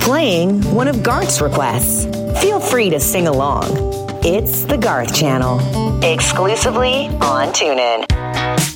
playing one of Garth's requests. Feel free to sing along. It's the Garth Channel, exclusively on TuneIn.